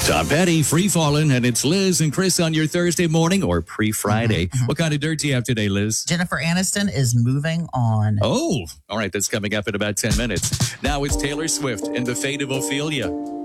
Tom Petty, Free Fallin', and it's Liz and Chris on your Thursday morning or pre-Friday. What kind of dirt do you have today, Liz? Jennifer Aniston is moving on. Oh, all right. That's coming up in about 10 minutes. Now it's Taylor Swift and The Fate of Ophelia.